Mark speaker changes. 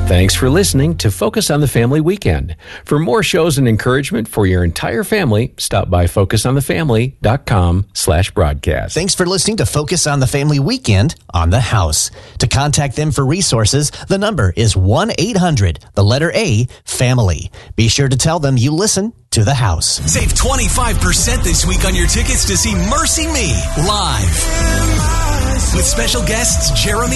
Speaker 1: Thanks for listening to Focus on the Family Weekend. For more shows and encouragement for your entire family, stop by focusonthefamily.com/broadcast.
Speaker 2: Thanks for listening to Focus on the Family Weekend on the House. To contact them for resources, the number is 1-800, the letter A, family. Be sure to tell them you listen to the House.
Speaker 3: Save 25% this week on your tickets to see Mercy Me live with special guests Jeremy